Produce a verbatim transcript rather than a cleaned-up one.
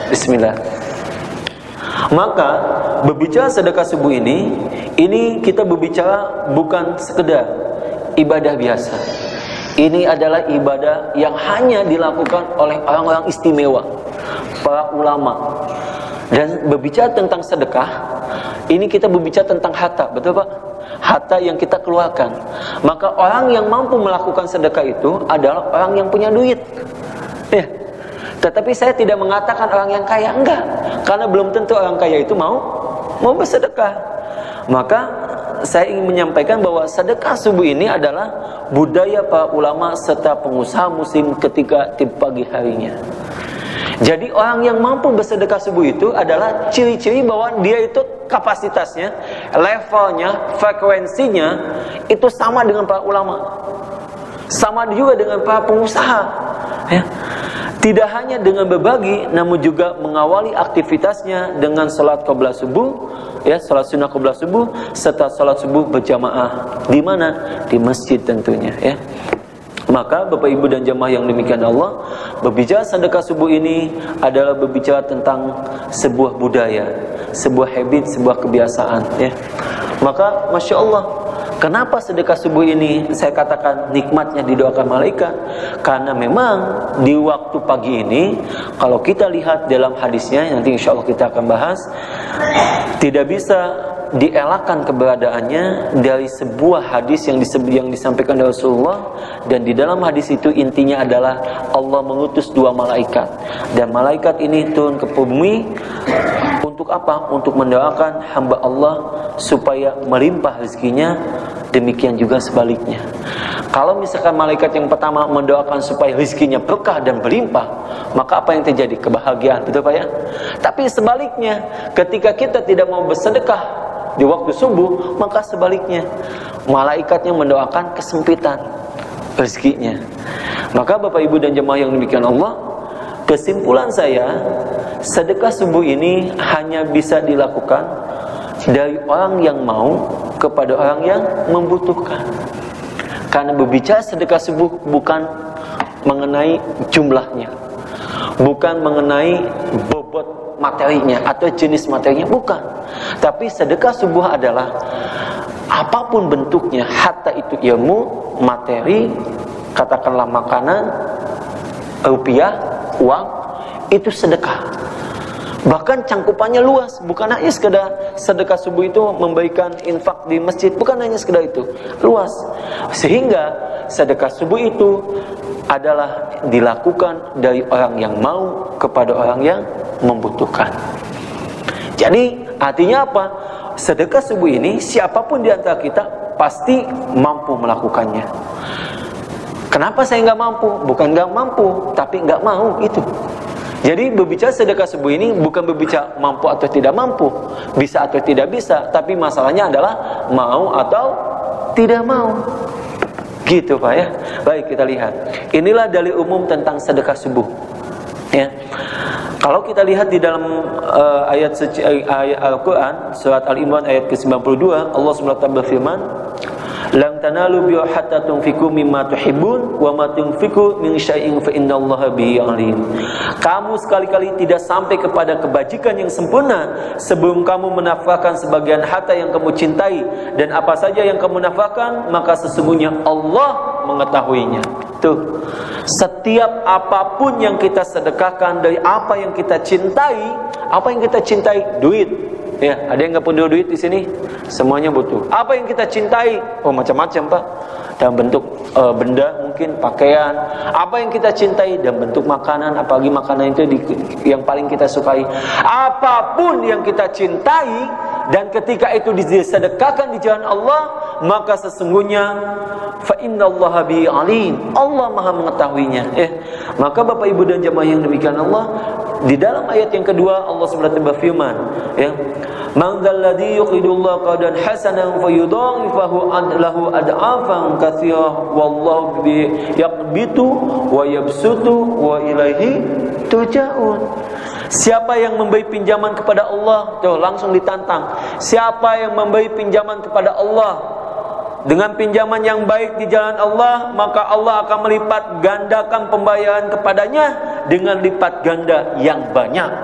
Bismillah. Maka berbicara sedekah subuh ini, ini kita berbicara bukan sekedar ibadah biasa. Ini adalah ibadah yang hanya dilakukan oleh orang-orang istimewa, para ulama. Dan berbicara tentang sedekah, ini kita berbicara tentang harta, betul Pak? Harta yang kita keluarkan. Maka orang yang mampu melakukan sedekah itu adalah orang yang punya duit. Ya. Tetapi saya tidak mengatakan orang yang kaya, enggak. Karena belum tentu orang kaya itu mau mau bersedekah. Maka saya ingin menyampaikan bahwa sedekah subuh ini adalah budaya para ulama serta pengusaha muslim ketika di pagi harinya. Jadi orang yang mampu bersedekah subuh itu adalah ciri-ciri bahwa dia itu kapasitasnya, levelnya, frekuensinya itu sama dengan para ulama. Sama juga dengan para pengusaha. Ya. Tidak hanya dengan berbagi, namun juga mengawali aktivitasnya dengan salat qabla subuh, ya, salat sunnah qabla subuh, serta salat subuh berjamaah. Di mana? Di masjid tentunya, ya. Maka Bapak Ibu dan jamaah yang demikian Allah, berbicara sedekah subuh ini adalah berbicara tentang sebuah budaya, sebuah habit, sebuah kebiasaan, ya. Maka Masya Allah, kenapa sedekah subuh ini saya katakan nikmatnya didoakan malaikat? Karena memang di waktu pagi ini, kalau kita lihat dalam hadisnya, nanti insya Allah kita akan bahas, tidak bisa dielakkan keberadaannya dari sebuah hadis yang, yang disampaikan oleh Rasulullah. Dan di dalam hadis itu intinya adalah Allah mengutus dua malaikat, dan malaikat ini turun ke bumi untuk apa? Untuk mendoakan hamba Allah supaya melimpah rezekinya. Demikian juga sebaliknya. Kalau misalkan malaikat yang pertama mendoakan supaya rezekinya berkah dan berlimpah, maka apa yang terjadi? Kebahagiaan, betul Pak ya? Tapi sebaliknya, ketika kita tidak mau bersedekah di waktu subuh, maka sebaliknya malaikatnya mendoakan kesempitan rezekinya. Maka Bapak Ibu dan jemaah yang demikian Allah, kesimpulan saya, sedekah subuh ini hanya bisa dilakukan dari orang yang mau kepada orang yang membutuhkan. Karena berbicara sedekah subuh bukan mengenai jumlahnya, bukan mengenai bobot materinya atau jenis materinya, bukan. Tapi sedekah subuh adalah apapun bentuknya, hatta itu ilmu, materi, katakanlah makanan, rupiah, uang, itu sedekah. Bahkan cangkupannya luas, bukan hanya sekedar sedekah subuh itu memberikan infak di masjid, bukan hanya sekedar itu, luas. Sehingga sedekah subuh itu adalah dilakukan dari orang yang mau kepada orang yang membutuhkan. Jadi artinya apa? Sedekah subuh ini siapapun di antara kita pasti mampu melakukannya. Kenapa saya nggak mampu? Bukan nggak mampu, tapi nggak mau itu. Jadi berbicara sedekah subuh ini bukan berbicara mampu atau tidak mampu, bisa atau tidak bisa, tapi masalahnya adalah mau atau tidak mau. Gitu Pak ya. Baik, kita lihat. Inilah dalil umum tentang sedekah subuh. Ya. Kalau kita lihat di dalam uh, ayat, ayat Al-Quran surat Al-Imran ayat ke sembilan puluh dua, Allah subhanahu wa taala berfirman, "Lan tanalu birra hatta tunfiqu mimma tuhibbun wa ma tunfiqu min syai'in fa innallaha bihi alim." Kamu sekali-kali tidak sampai kepada kebajikan yang sempurna sebelum kamu menafkahkan sebagian harta yang kamu cintai, dan apa saja yang kamu nafkahkan maka sesungguhnya Allah mengetahuinya. Tuh, setiap apapun yang kita sedekahkan dari apa yang kita cintai, apa yang kita cintai, duit. Ya, ada yang nggak punya duit di sini? Semuanya butuh. Apa yang kita cintai? Oh, macam-macam Pak. Dalam bentuk e, benda, mungkin pakaian. Apa yang kita cintai dalam bentuk makanan, apalagi makanan itu di, yang paling kita sukai. Apapun yang kita cintai dan ketika itu disedekahkan di jalan Allah, maka sesungguhnya fa innallaha bi alim. Allah Maha mengetahuinya. Ya. Maka Bapak Ibu dan jemaah yang demikian Allah, di dalam ayat yang kedua Allah subhanahu wa taala berfirman, ya, "Man dzalladzi yuqridullaha qardan hasanan fayudha'ifahu lahu ad'afan katsirah wallahu bi yaqbitu wa yabsutu wa ilaihi turja'un." Siapa yang memberi pinjaman kepada Allah, tuh langsung ditantang. Siapa yang memberi pinjaman kepada Allah dengan pinjaman yang baik di jalan Allah, maka Allah akan melipat gandakan pembayaran kepadanya dengan lipat ganda yang banyak.